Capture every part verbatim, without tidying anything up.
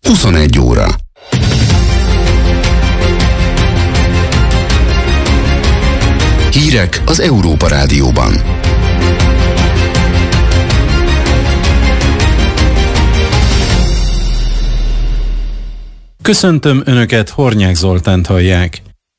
huszonegy óra. Hírek az Európa Rádióban. Köszöntöm Önöket, Hornyák Zoltánt hallják.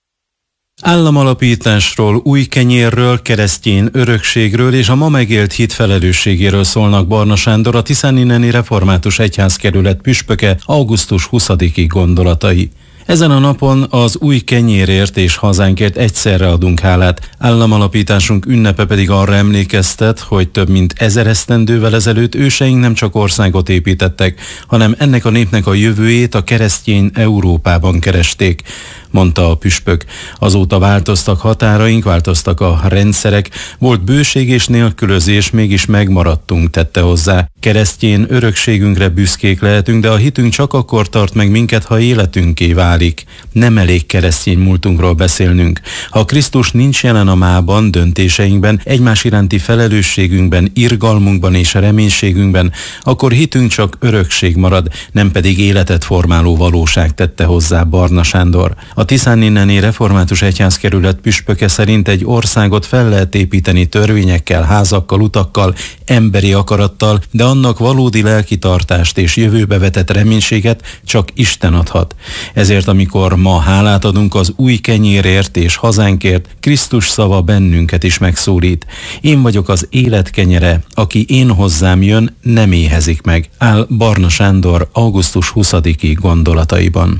Államalapításról, új kenyérről, keresztény örökségről és a ma megélt hit felelősségéről szólnak Barna Sándor, a Tiszáninneni Református Egyházkerület püspöke augusztus huszadiki gondolatai. Ezen a napon az új kenyérért és hazánkért egyszerre adunk hálát. Államalapításunk ünnepe pedig arra emlékeztet, hogy több mint ezer esztendővel ezelőtt őseink nem csak országot építettek, hanem ennek a népnek a jövőjét a keresztény Európában keresték, mondta a püspök. Azóta változtak határaink, változtak a rendszerek, volt bőség és nélkülözés, mégis megmaradtunk, tette hozzá. Keresztény örökségünkre büszkék lehetünk, de a hitünk csak akkor tart meg minket, ha életünké válik. Nem elég keresztény múltunkról beszélnünk. Ha Krisztus nincs jelen a mában, döntéseinkben, egymás iránti felelősségünkben, irgalmunkban és reménységünkben, akkor hitünk csak örökség marad, nem pedig életet formáló valóság, tette hozzá Barna Sándor. A Tiszáninneni Református Egyházkerület püspöke szerint egy országot fel lehet építeni törvényekkel, házakkal, utakkal, emberi akarattal, de annak valódi lelkitartást és jövőbe vetett reménységet csak Isten adhat. Ezért, amikor ma hálát adunk az új kenyérért és hazánkért, Krisztus szava bennünket is megszólít. Én vagyok az élet kenyere, aki én hozzám jön, nem éhezik meg, áll Barna Sándor augusztus huszadiki gondolataiban.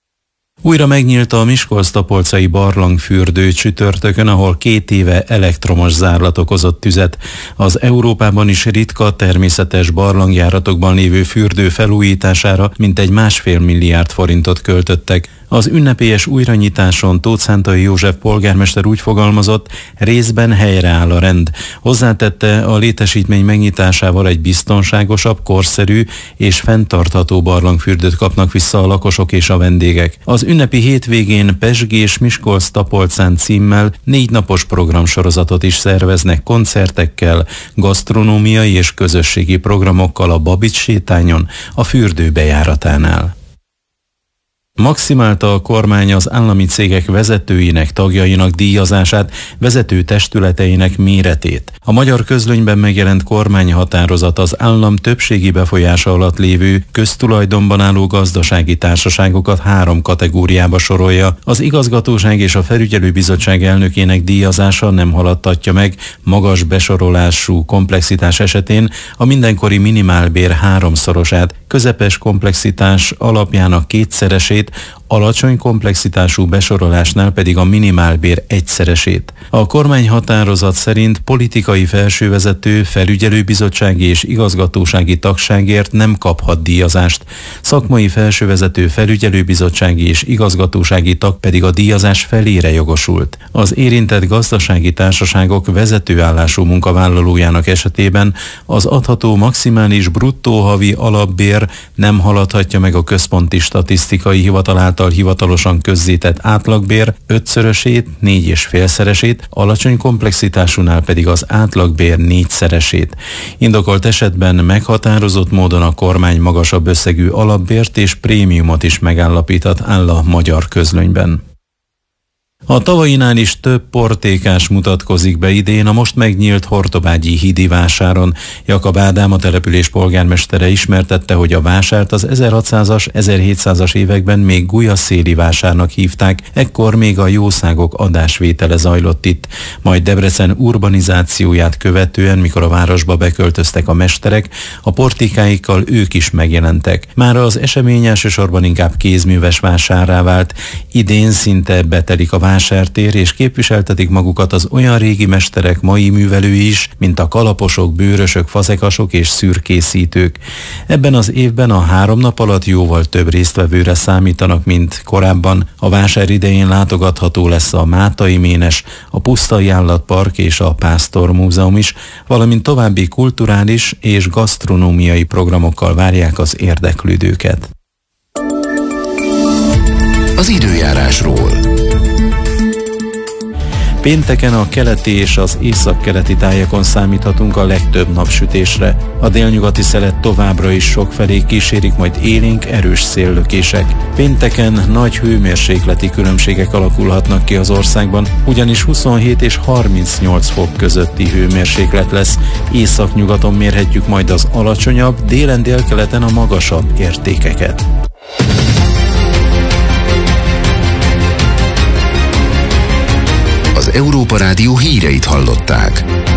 Újra megnyílt a miskolc-tapolcai barlangfürdő csütörtökön, ahol két éve elektromos zárlat okozott tüzet. Az Európában is ritka természetes barlangjáratokban lévő fürdő felújítására mintegy másfél milliárd forintot költöttek. Az ünnepélyes újranyitáson Tóth Szántai József polgármester úgy fogalmazott, részben helyreáll a rend. Hozzátette, a létesítmény megnyitásával egy biztonságosabb, korszerű és fenntartható barlangfürdőt kapnak vissza a lakosok és a vendégek. Az ünnepi hétvégén Pezsgés Miskolc-Tapolcán címmel négy napos programsorozatot is szerveznek koncertekkel, gasztronómiai és közösségi programokkal a Babics sétányon, a fürdő bejáratánál. Maximálta a kormány az állami cégek vezetőinek, tagjainak díjazását, vezető testületeinek méretét. A Magyar Közlönyben megjelent kormányhatározat az állam többségi befolyása alatt lévő köztulajdonban álló gazdasági társaságokat három kategóriába sorolja. Az igazgatóság és a felügyelőbizottság elnökének díjazása nem haladtatja meg magas besorolású komplexitás esetén a mindenkori minimálbér háromszorosát, közepes komplexitás alapjának kétszeresét, alacsony komplexitású besorolásnál pedig a minimálbér egyszeresét. A kormányhatározat szerint politikai felsővezető, felügyelőbizottsági és igazgatósági tagságért nem kaphat díjazást. Szakmai felsővezető, felügyelőbizottsági és igazgatósági tag pedig a díjazás felére jogosult. Az érintett gazdasági társaságok vezetőállású munkavállalójának esetében az adható maximális bruttó havi alapbér nem haladhatja meg a Központi Statisztikai Hivatal által hivatalosan közzétett átlagbér ötszörösét, négy és félszeresét, alacsony komplexitásúnál pedig az átlagbér négyszeresét. Indokolt esetben meghatározott módon a kormány magasabb összegű alapbért és prémiumot is megállapíthat, áll a Magyar Közlönyben. A tavainál is több portékás mutatkozik be idén a most megnyílt Hortobágyi hídi vásáron. Jakab Ádám, a település polgármestere ismertette, hogy a vásárt az ezerhatszázas, ezerhétszázas években még Gulyaszéli vásárnak hívták, ekkor még a jószágok adásvétele zajlott itt. Majd Debrecen urbanizációját követően, mikor a városba beköltöztek a mesterek, a portékáikkal ők is megjelentek. Mára az esemény elsősorban inkább kézműves vásárrá vált. Idén szinte betelik a vásártér, és képviseltetik magukat az olyan régi mesterek, mai művelői is, mint a kalaposok, bőrösök, fazekasok és szürkészítők. Ebben az évben a három nap alatt jóval több résztvevőre számítanak, mint korábban. A vásár idején látogatható lesz a Mátai Ménes, a Pusztai Állatpark és a Pásztor Múzeum is, valamint további kulturális és gasztronómiai programokkal várják az érdeklődőket. Az időjárásról. Pénteken a keleti és az északkeleti tájakon számíthatunk a legtöbb napsütésre. A délnyugati szelet továbbra is sokfelé kísérik majd élénk, erős széllökések. Pénteken nagy hőmérsékleti különbségek alakulhatnak ki az országban, ugyanis huszonhét és harmincnyolc fok közötti hőmérséklet lesz. Északnyugaton mérhetjük majd az alacsonyabb, délen délkeleten a magasabb értékeket. Az Európa Rádió híreit hallották.